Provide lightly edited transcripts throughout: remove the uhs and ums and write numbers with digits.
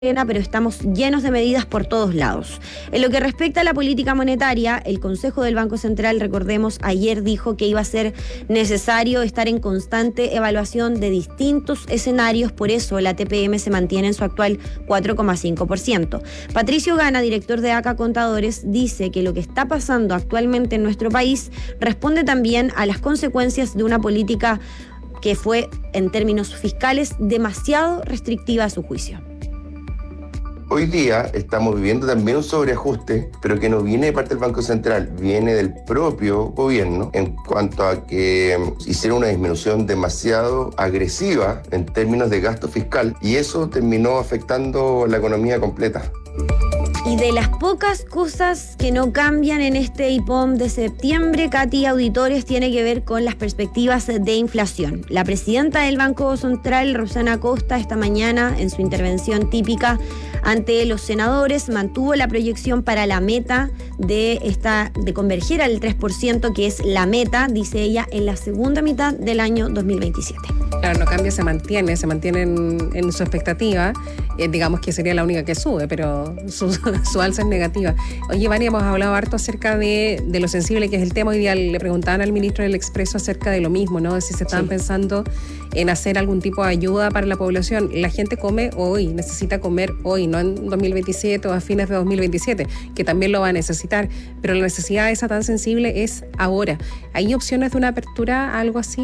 pero estamos llenos de medidas por todos lados. En lo que respecta a la política monetaria, el Consejo del Banco Central, recordemos, ayer dijo que iba a ser necesario estar en constante evaluación de distintos escenarios, por eso la TPM se mantiene en su actual 4,5%. Patricio Gana, director de ACA Contadores, dice que lo que está pasando actualmente en nuestro país responde también a las consecuencias de una política que fue, en términos fiscales, demasiado restrictiva a su juicio. Hoy día estamos viviendo también un sobreajuste, pero que no viene de parte del Banco Central, viene del propio gobierno en cuanto a que hicieron una disminución demasiado agresiva en términos de gasto fiscal y eso terminó afectando la economía completa. Y de las pocas cosas que no cambian en este IPOM de septiembre, Katy, auditores, tiene que ver con las perspectivas de inflación. La presidenta del Banco Central, Rosana Costa, esta mañana, en su intervención típica ante los senadores, mantuvo la proyección para la meta de converger al 3%, que es la meta, dice ella, en la segunda mitad del año 2027. Claro, no cambia, se mantiene en su expectativa. Digamos que sería la única que sube, pero su alza es negativa. Oye, Vania, hemos hablado harto acerca de lo sensible que es el tema. Hoy día le preguntaban al ministro del Expreso acerca de lo mismo, ¿no? De si se estaban pensando en hacer algún tipo de ayuda para la población. La gente come hoy, necesita comer hoy, no en 2027 o a fines de 2027, que también lo va a necesitar. Pero la necesidad esa tan sensible es ahora. ¿Hay opciones de una apertura a algo así?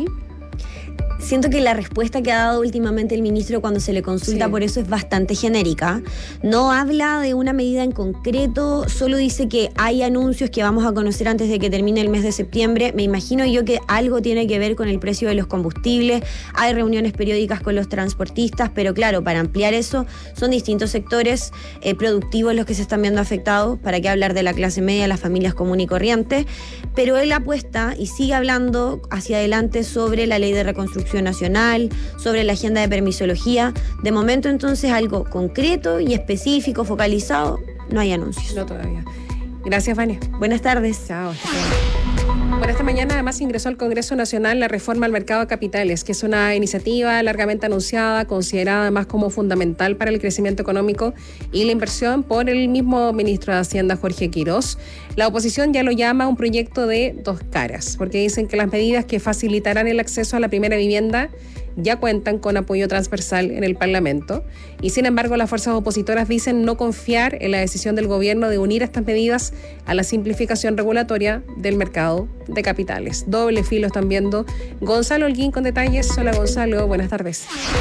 Siento que la respuesta que ha dado últimamente el ministro cuando se le consulta por eso es bastante genérica. No habla de una medida en concreto, solo dice que hay anuncios que vamos a conocer antes de que termine el mes de septiembre. Me imagino yo que algo tiene que ver con el precio de los combustibles. Hay reuniones periódicas con los transportistas, pero claro, para ampliar eso son distintos sectores productivos los que se están viendo afectados. ¿Para qué hablar de la clase media, las familias comunes y corrientes? Pero él apuesta y sigue hablando hacia adelante sobre la ley de reconstrucción nacional, sobre la agenda de permisología. De momento, entonces, algo concreto y específico, focalizado, no hay anuncios. No todavía. Gracias, Vania. Buenas tardes. Chao. Bueno, esta mañana además ingresó al Congreso Nacional la reforma al mercado de capitales, que es una iniciativa largamente anunciada, considerada además como fundamental para el crecimiento económico y la inversión por el mismo ministro de Hacienda, Jorge Quirós. La oposición ya lo llama un proyecto de dos caras, porque dicen que las medidas que facilitarán el acceso a la primera vivienda ya cuentan con apoyo transversal en el Parlamento y sin embargo las fuerzas opositoras dicen no confiar en la decisión del gobierno de unir estas medidas a la simplificación regulatoria del mercado de capitales. Doble filo están viendo. Gonzalo Holguín con detalles. Hola Gonzalo, buenas tardes.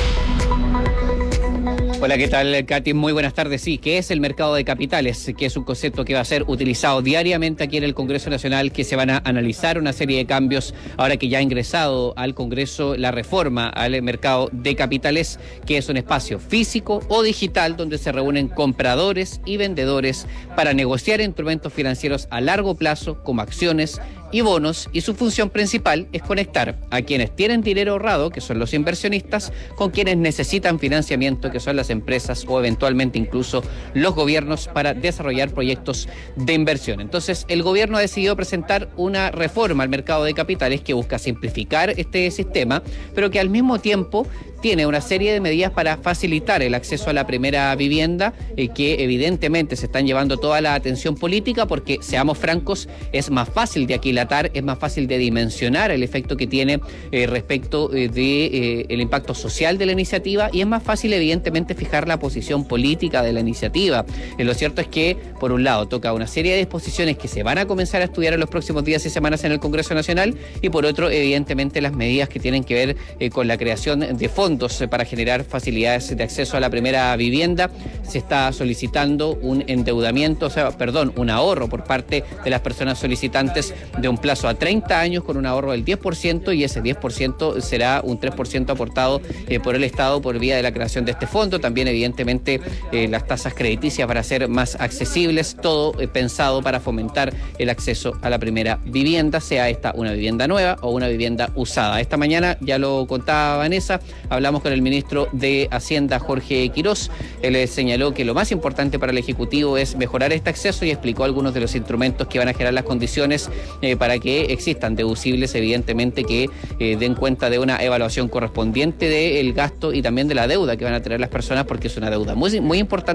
Hola, ¿qué tal, Katy? Muy buenas tardes. Sí, ¿qué es el mercado de capitales? Que es un concepto que va a ser utilizado diariamente aquí en el Congreso Nacional, que se van a analizar una serie de cambios ahora que ya ha ingresado al Congreso la reforma al mercado de capitales, que es un espacio físico o digital donde se reúnen compradores y vendedores para negociar instrumentos financieros a largo plazo como acciones y bonos, y su función principal es conectar a quienes tienen dinero ahorrado, que son los inversionistas, con quienes necesitan financiamiento, que son las empresas o eventualmente incluso los gobiernos para desarrollar proyectos de inversión. Entonces, el gobierno ha decidido presentar una reforma al mercado de capitales que busca simplificar este sistema, pero que al mismo tiempo tiene una serie de medidas para facilitar el acceso a la primera vivienda, que evidentemente se están llevando toda la atención política porque, seamos francos, es más fácil de aquilatar, es más fácil de dimensionar el efecto que tiene respecto de el impacto social de la iniciativa y es más fácil evidentemente fijar la posición política de la iniciativa. Lo cierto es que, por un lado, toca una serie de disposiciones que se van a comenzar a estudiar en los próximos días y semanas en el Congreso Nacional y, por otro, evidentemente las medidas que tienen que ver con la creación de fondos para generar facilidades de acceso a la primera vivienda. Se está solicitando un endeudamiento, un ahorro por parte de las personas solicitantes de un plazo a 30 años con un ahorro del 10% y ese 10% será un 3% aportado por el Estado por vía de la creación de este fondo. También, evidentemente, las tasas crediticias para ser más accesibles, todo pensado para fomentar el acceso a la primera vivienda, sea esta una vivienda nueva o una vivienda usada. Esta mañana, ya lo contaba Vanessa, hablamos con el ministro de Hacienda, Jorge Quirós. Él señaló señaló que lo más importante para el Ejecutivo es mejorar este acceso y explicó algunos de los instrumentos que van a generar las condiciones para que existan deducibles, evidentemente, que den cuenta de una evaluación correspondiente del gasto y también de la deuda que van a tener las personas, porque es una deuda muy, muy importante